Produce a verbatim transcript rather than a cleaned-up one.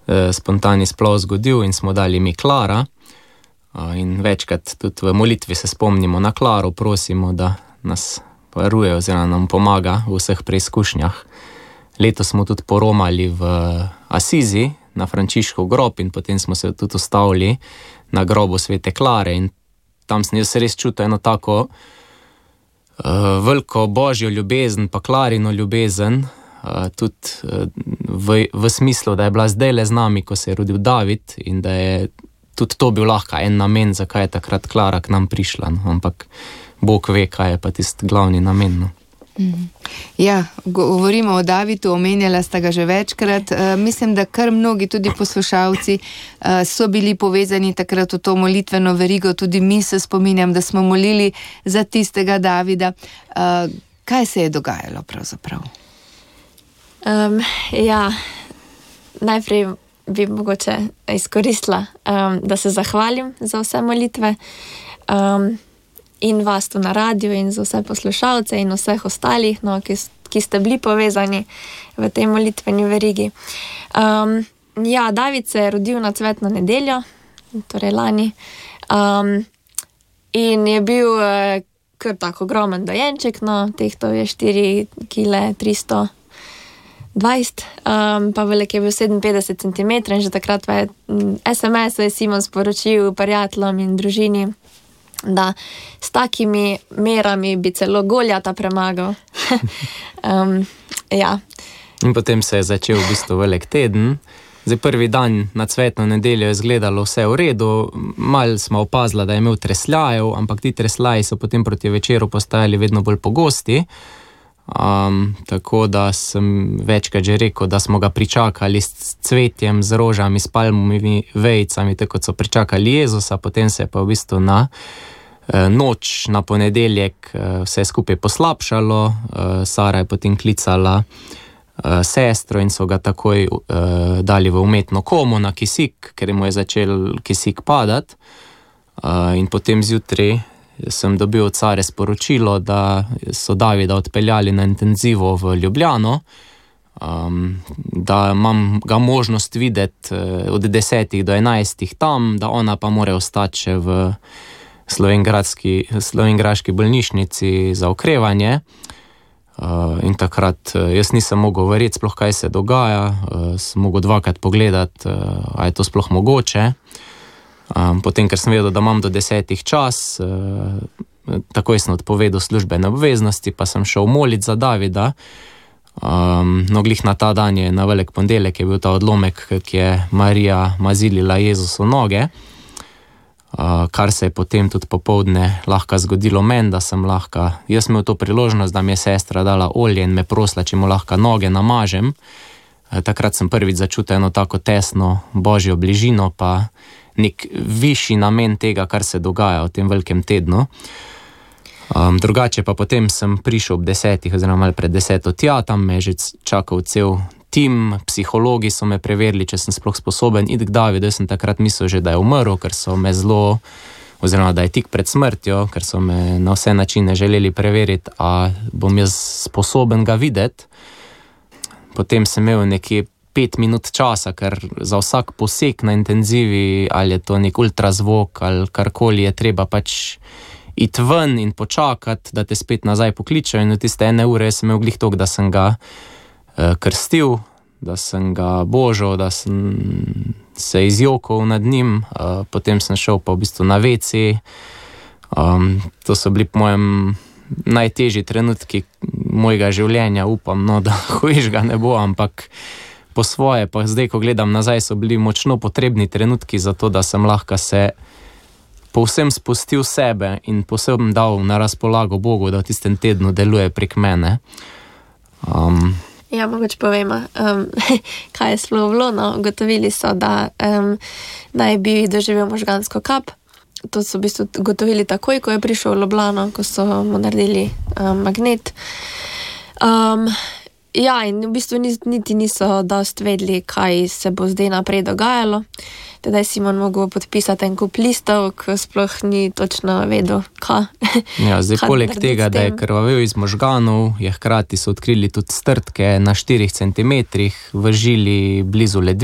spontani splav zgodil in smo dali ime Klara. In večkrat tudi v molitvi se spomnimo na Klaro, prosimo, da nas varuje oziroma nam pomaga v vseh preizkušnjah. Letos smo tudi poromali v Asizi na Frančiškov grob in potem smo se tudi ustavili na grobu svete Klare in tam sem jaz res čutil eno tako uh, veliko božjo ljubezen, pa Klarino ljubezen, uh, tudi uh, v, v smislu, da je bila zdajle z nami, ko se je rodil David in da je tudi to bil lahko en namen, zakaj je takrat Klara k nam prišla. No? Ampak Bog ve, kaj je pa tisti glavni namen. No? Mm. Ja, govorimo o Davidu, omenjala sta ga že večkrat. Uh, mislim, da kar mnogi tudi poslušalci uh, so bili povezani takrat v to molitveno verigo. Tudi mi se spominjam, da smo molili za tistega Davida. Uh, kaj se je dogajalo pravzaprav? Um, ja, najprej bi mogoče izkoristila, um, da se zahvalim za vse molitve. Um, in vas tu na radiju in za vse poslušalce in vseh ostalih, no, ki, ki ste bili povezani v tej molitveni verigi. Um, ja, David se je rodil na cvetno nedeljo, torej lani, um, in je bil uh, kar tako ogromen dojenček, no, tehtal je štiri kile tristo dvajset, um, pa velik je bil sedeminpetdeset centimetrov in že takrat v es em es je Simon sporočil prijateljem in družini, da s takimi merami bi celo Goljata premagal. um, ja. In potem se je začel v bistvu velik teden. Zdaj prvi dan na cvetno nedeljo je izgledalo vse v redu, malo smo opazili, da je imel tresljajev, ampak ti tresljaji so potem proti večeru postajali vedno bolj pogosti. Um, tako da sem večkrat že rekel, da smo ga pričakali s cvetjem, z rožami, s palmovimi vejicami, tako kot so pričakali Jezusa, potem se je pa v bistvu na eh, noč, na ponedeljek eh, vse skupaj poslabšalo. Eh, Sara je potem klicala eh, sestro in so ga takoj eh, dali v umetno komo na kisik, ker mu je začel kisik padati. Eh, in potem zjutraj sem dobil od Sare sporočilo, da so Davida odpeljali na intenzivo v Ljubljano, um, da imam ga možnost videti uh, od desetih do enajstih tam, da ona pa mora ostati še v slovenjgraški bolnišnici za okrevanje. Uh, in takrat uh, jaz nisem mogel verjeti sploh, kaj se dogaja, uh, sem mogel dvakrat pogledati, uh, a je to sploh mogoče. Um, potem, ker sem vedel, da imam do desetih čas, uh, takoj sem odpovedal službene obveznosti, pa sem šel moliti za Davida. Um, no, glih na ta dan je, na velik ponedeljek, je bil ta odlomek, ki je Marija mazilila Jezusu noge, uh, kar se je potem tudi popoldne lahko zgodilo meni, da sem lahko, jaz imel to priložnost, da mi je sestra dala olje in me prosila, če mu lahko noge namažem. Uh, takrat sem prvič začutil eno tako tesno božjo bližino, pa nek višji namen tega, kar se dogaja v tem velikem tednu. Um, drugače pa potem sem prišel ob desetih oziroma malo pred deseto tja, tam me je že čakal cel tim, psihologi so me preverili, če sem sploh sposoben iti k Davidu. Jaz sem takrat mislil že, da je umrl, ker so me zelo, oziroma da je tik pred smrtjo, ker so me na vse načine želeli preveriti, a bom jaz sposoben ga videti. Potem sem imel nekje pet minut časa, ker za vsak poseg na intenzivi, ali je to nek ultrazvok ali karkoli, je treba pač iti ven in počakati, da te spet nazaj pokličajo. In v tiste ene ure sem imel glih tok, da sem ga eh, krstil, da sem ga božal, da sem se izjokal nad njim, eh, potem sem šel pa v bistvu na ve ce. Um, to so bili po mojem najtežji trenutki mojega življenja, upam, no, da hujšega ne bo, ampak po svoje, pa zdaj, ko gledam nazaj, so bili močno potrebni trenutki za to, da sem lahko se povsem spustil sebe in posebno dal na razpolago Bogu, da v tistem tednu deluje prek mene. Um, ja, mogoče povemo, um, kaj je sploh bilo. No, ugotovili so, da um, naj bi doživel možgansko kap. To so v bistvu ugotovili takoj, ko je prišel v Ljubljano, ko so mu naredili um, magnet. Um, Ja, in v bistvu niti niso dost vedeli, kaj se bo zdaj naprej dogajalo. Teda je Simon mogel podpisati en kup listov, ko sploh ni točno vedel, kaj. Ja, zdaj poleg tega, da je krvavel iz možganov, je hkrati so odkrili tudi strtke na štirih centimetrih v žili blizu ledvic.